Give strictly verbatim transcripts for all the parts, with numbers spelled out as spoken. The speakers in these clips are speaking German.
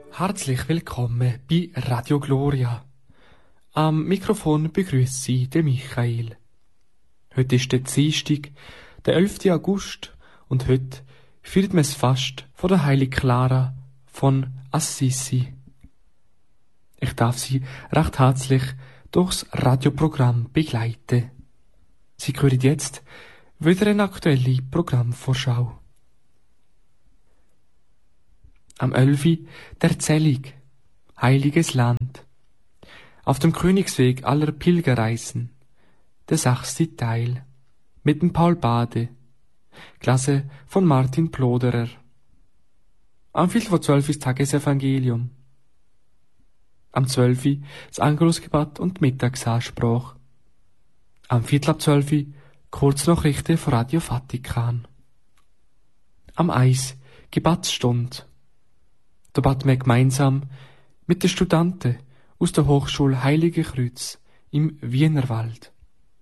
Herzlich willkommen bei Radio Gloria. Am Mikrofon begrüßt Sie der Michael. Heute ist der Dienstag, der elfte August, und heute feiert man das Fest von der Heiligen Clara von Assisi. Ich darf Sie recht herzlich durchs Radioprogramm begleiten. Sie hören jetzt wieder eine aktuelle Programmvorschau. Am elften der Erzählung Heiliges Land. Auf dem Königsweg aller Pilgerreisen. Der sechste Teil. Mit dem Paul Bade. Klasse von Martin Ploderer. Am Viertel vor zwölf ist Tagesevangelium. Am zwölften das Angelusgebet und Mittagsansprache. Am Viertel ab zwölf Kurznachrichten von Radio Vatikan. Am eins Gebetsstunde. Da beten wir gemeinsam mit den Studenten aus der Hochschule Heilige Kreuz im Wienerwald.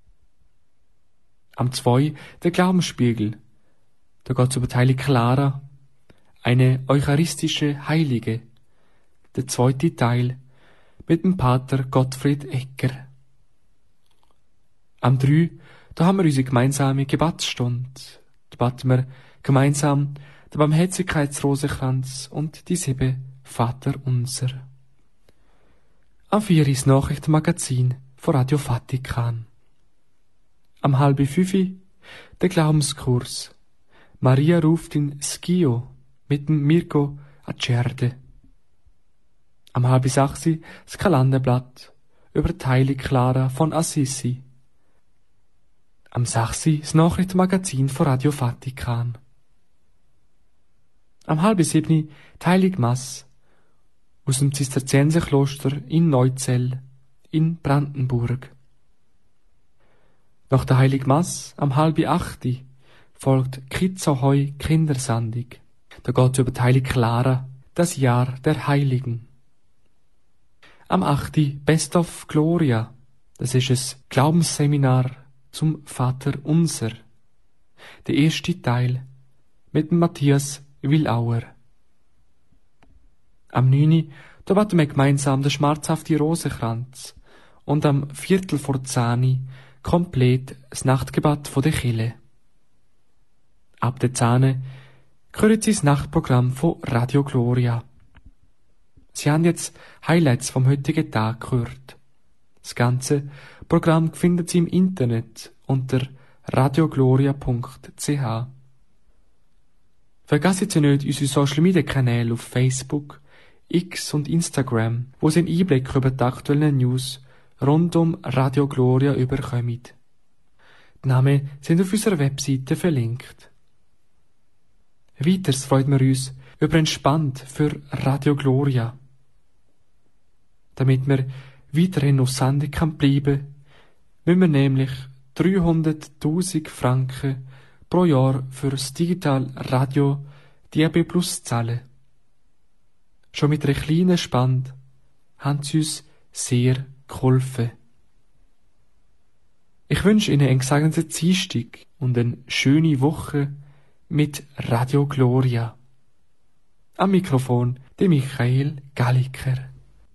Am zwei der Glaubensspiegel. Da geht es über die Heilige Clara, eine eucharistische Heilige. Der zweite Teil mit dem Pater Gottfried Egger. Am drei da haben wir unsere gemeinsame Gebetsstunde. Da beten wir gemeinsam der Barmherzigkeitsrosenkranz und die sieben Vaterunser. Am vier ist das Nachrichtenmagazin von Radio Vatikan. Am halb fünf der Glaubenskurs. Maria ruft in Schio mit dem Mirko Acerde. Am halb sechs das Kalenderblatt über die Heilige Clara von Assisi. Am sechs das Nachrichtenmagazin von Radio Vatikan. Am halb sieben die Heilige Mass aus dem Zisterzienserkloster in Neuzell in Brandenburg. Nach der Heiligen Mass am halb acht folgt Kitzohoi Kindersendung. Da geht es über die Heilige Clara, das Jahr der Heiligen. Am acht Best of Gloria, das ist ein Glaubensseminar zum Vater Unser. Der erste Teil mit dem Matthias Willauer. Am neun da beten wir gemeinsam den schmerzhaften Rosenkranz und am Viertel vor zehn komplett das Nachtgebet von der Kirche. Ab der zehn hören Sie das Nachtprogramm von Radio Gloria. Sie haben jetzt Highlights vom heutigen Tag gehört. Das ganze Programm finden Sie im Internet unter radiogloria punkt c h. Vergessen Sie nicht unsere Social Media Kanäle auf Facebook, X und Instagram, wo Sie einen Einblick über die aktuellen News rund um Radio Gloria überkommen. Die Namen sind auf unserer Webseite verlinkt. Weiters freuen wir uns über ein Spand für Radio Gloria. Damit wir weiterhin auf Sendung kann bleiben, müssen wir nämlich dreihunderttausend Franken pro Jahr für das Digital Radio D A B Plus zahlen. Schon mit einer kleinen Spende haben sie uns sehr geholfen. Ich wünsche Ihnen einen gesegneten Dienstag und eine schöne Woche mit Radio Gloria. Am Mikrofon der Michael Galliker.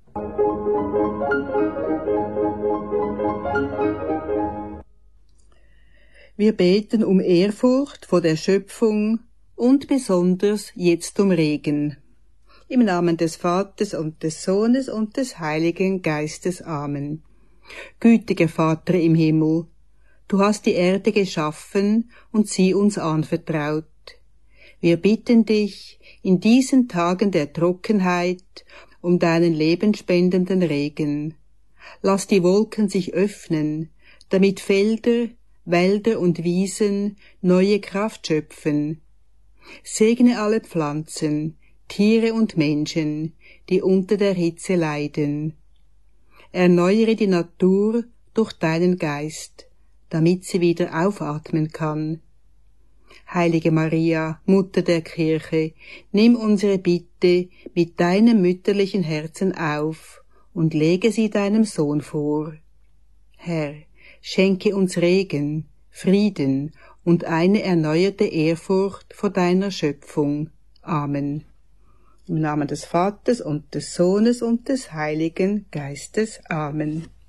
Wir beten um Ehrfurcht vor der Schöpfung und besonders jetzt um Regen. Im Namen des Vaters und des Sohnes und des Heiligen Geistes. Amen. Gütiger Vater im Himmel, du hast die Erde geschaffen und sie uns anvertraut. Wir bitten dich in diesen Tagen der Trockenheit um deinen lebenspendenden Regen. Lass die Wolken sich öffnen, damit Felder, Wälder und Wiesen neue Kraft schöpfen. Segne alle Pflanzen, Tiere und Menschen, die unter der Hitze leiden. Erneuere die Natur durch deinen Geist, damit sie wieder aufatmen kann. Heilige Maria, Mutter der Kirche, nimm unsere Bitte mit deinem mütterlichen Herzen auf und lege sie deinem Sohn vor. Herr, schenke uns Regen, Frieden und eine erneuerte Ehrfurcht vor deiner Schöpfung. Amen. Im Namen des Vaters und des Sohnes und des Heiligen Geistes. Amen.